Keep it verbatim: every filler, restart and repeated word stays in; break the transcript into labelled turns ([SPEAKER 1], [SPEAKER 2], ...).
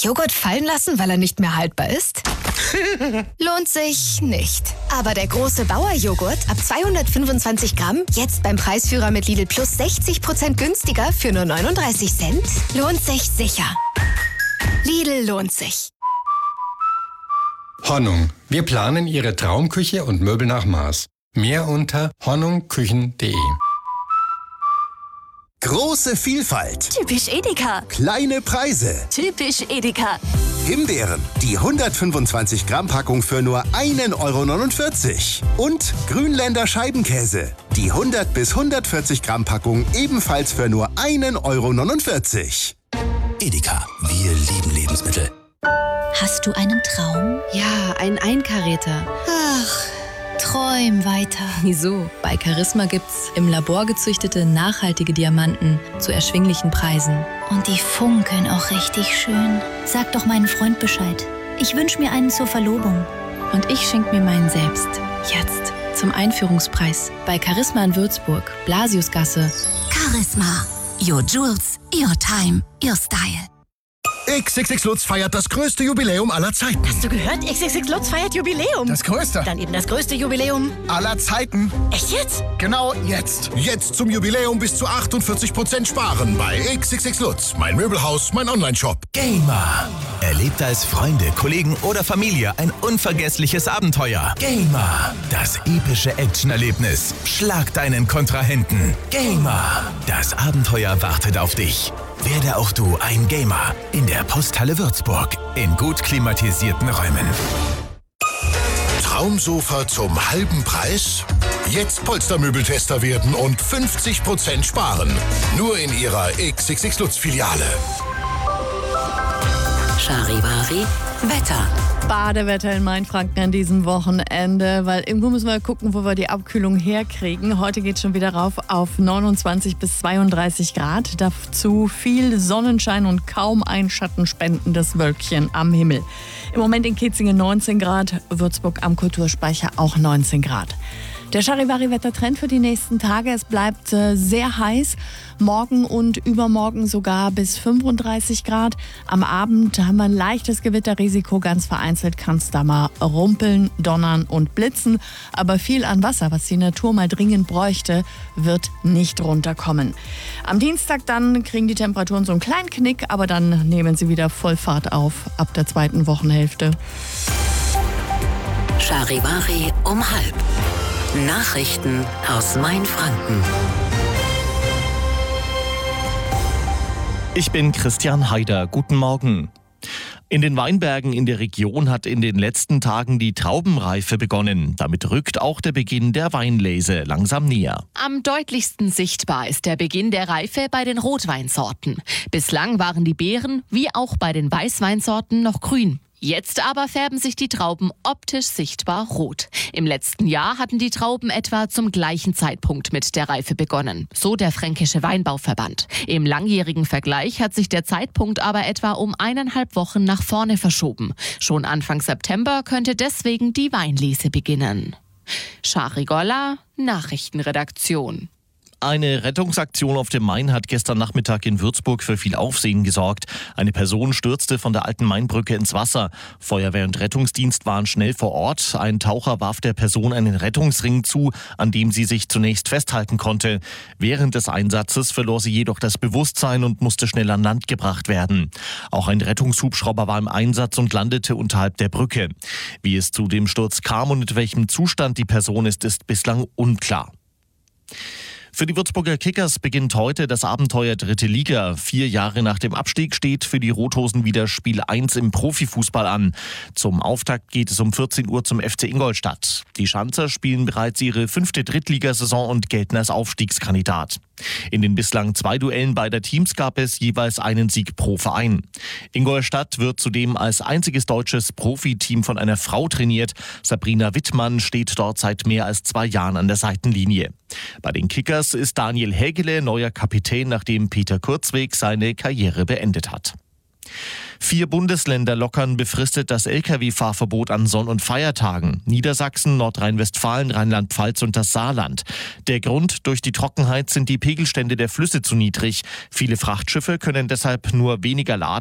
[SPEAKER 1] Joghurt fallen lassen, weil er nicht mehr haltbar ist? Lohnt sich nicht. Aber der große Bauer-Joghurt ab zweihundertfünfundzwanzig Gramm, jetzt beim Preisführer mit Lidl Plus sechzig Prozent günstiger für nur neununddreißig Cent, lohnt sich sicher. Lidl lohnt sich.
[SPEAKER 2] Hornung. Wir planen Ihre Traumküche und Möbel nach Maß. Mehr unter hornungküchen punkt de.
[SPEAKER 3] Große Vielfalt.
[SPEAKER 4] Typisch Edeka.
[SPEAKER 3] Kleine Preise.
[SPEAKER 4] Typisch Edeka.
[SPEAKER 3] Himbeeren, die hundertfünfundzwanzig Gramm Packung für nur ein Euro neunundvierzig. Und Grünländer Scheibenkäse, die hundert bis hundertvierzig Gramm Packung ebenfalls für nur ein Euro neunundvierzig. Edeka, wir lieben Lebensmittel.
[SPEAKER 5] Hast du einen Traum?
[SPEAKER 6] Ja, ein Einkaräter.
[SPEAKER 5] Ach, träum weiter.
[SPEAKER 6] Wieso? Bei Charisma gibt's im Labor gezüchtete, nachhaltige Diamanten zu erschwinglichen Preisen.
[SPEAKER 5] Und die funkeln auch richtig schön. Sag doch meinen Freund Bescheid. Ich wünsch mir einen zur Verlobung.
[SPEAKER 6] Und ich schenk mir meinen selbst. Jetzt. Zum Einführungspreis. Bei Charisma in Würzburg. Blasiusgasse.
[SPEAKER 7] Charisma. Your Jewels, your time, your style.
[SPEAKER 8] X X X Lutz feiert das größte Jubiläum aller Zeiten.
[SPEAKER 9] Hast du gehört? X X X Lutz feiert Jubiläum.
[SPEAKER 8] Das größte.
[SPEAKER 9] Dann eben das größte Jubiläum
[SPEAKER 8] aller Zeiten.
[SPEAKER 9] Echt jetzt?
[SPEAKER 8] Genau jetzt. Jetzt zum Jubiläum bis zu achtundvierzig Prozent sparen bei X X X Lutz. Mein Möbelhaus, mein Onlineshop.
[SPEAKER 10] Gamer. Erlebt als Freunde, Kollegen oder Familie ein unvergessliches Abenteuer. Gamer. Das epische Actionerlebnis. Schlag deinen Kontrahenten. Gamer. Das Abenteuer wartet auf dich. Werde auch du ein Gamer in der Posthalle Würzburg in gut klimatisierten Räumen.
[SPEAKER 8] Traumsofa zum halben Preis? Jetzt Polstermöbeltester werden und fünfzig Prozent sparen. Nur in Ihrer X X X Lutz Filiale.
[SPEAKER 7] Charivari Wetter.
[SPEAKER 11] Badewetter in Mainfranken an diesem Wochenende, weil irgendwo müssen wir gucken, wo wir die Abkühlung herkriegen. Heute geht es schon wieder rauf auf neunundzwanzig bis zweiunddreißig Grad. Dazu viel Sonnenschein und kaum ein schattenspendendes Wölkchen am Himmel. Im Moment in Kitzingen neunzehn Grad, Würzburg am Kulturspeicher auch neunzehn Grad. Der Charivari-Wettertrend für die nächsten Tage, es bleibt äh, sehr heiß. Morgen und übermorgen sogar bis fünfunddreißig Grad. Am Abend haben wir ein leichtes Gewitterrisiko. Ganz vereinzelt kann es da mal rumpeln, donnern und blitzen. Aber viel an Wasser, was die Natur mal dringend bräuchte, wird nicht runterkommen. Am Dienstag dann kriegen die Temperaturen so einen kleinen Knick, aber dann nehmen sie wieder voll Fahrt auf ab der zweiten Wochenhälfte.
[SPEAKER 7] Charivari um halb. Nachrichten aus Mainfranken.
[SPEAKER 12] Ich bin Christian Haider. Guten Morgen. In den Weinbergen in der Region hat in den letzten Tagen die Traubenreife begonnen. Damit rückt auch der Beginn der Weinlese langsam näher.
[SPEAKER 13] Am deutlichsten sichtbar ist der Beginn der Reife bei den Rotweinsorten. Bislang waren die Beeren, wie auch bei den Weißweinsorten, noch grün. Jetzt aber färben sich die Trauben optisch sichtbar rot. Im letzten Jahr hatten die Trauben etwa zum gleichen Zeitpunkt mit der Reife begonnen, so der Fränkische Weinbauverband. Im langjährigen Vergleich hat sich der Zeitpunkt aber etwa um eineinhalb Wochen nach vorne verschoben. Schon Anfang September könnte deswegen die Weinlese beginnen. Shari Golla, Nachrichtenredaktion.
[SPEAKER 12] Eine Rettungsaktion auf dem Main hat gestern Nachmittag in Würzburg für viel Aufsehen gesorgt. Eine Person stürzte von der alten Mainbrücke ins Wasser. Feuerwehr und Rettungsdienst waren schnell vor Ort. Ein Taucher warf der Person einen Rettungsring zu, an dem sie sich zunächst festhalten konnte. Während des Einsatzes verlor sie jedoch das Bewusstsein und musste schnell an Land gebracht werden. Auch ein Rettungshubschrauber war im Einsatz und landete unterhalb der Brücke. Wie es zu dem Sturz kam und in welchem Zustand die Person ist, ist bislang unklar. Für die Würzburger Kickers beginnt heute das Abenteuer Dritte Liga. Vier Jahre nach dem Abstieg steht für die Rothosen wieder Spiel eins im Profifußball an. Zum Auftakt geht es um vierzehn Uhr zum F C Ingolstadt. Die Schanzer spielen bereits ihre fünfte Drittligasaison und gelten als Aufstiegskandidat. In den bislang zwei Duellen beider Teams gab es jeweils einen Sieg pro Verein. Ingolstadt wird zudem als einziges deutsches Profiteam von einer Frau trainiert. Sabrina Wittmann steht dort seit mehr als zwei Jahren an der Seitenlinie. Bei den Kickers ist Daniel Hägele neuer Kapitän, nachdem Peter Kurzweg seine Karriere beendet hat. Vier Bundesländer lockern befristet das L K W-Fahrverbot an Sonn- und Feiertagen. Niedersachsen, Nordrhein-Westfalen, Rheinland-Pfalz und das Saarland. Der Grund: durch die Trockenheit sind die Pegelstände der Flüsse zu niedrig. Viele Frachtschiffe können deshalb nur weniger laden.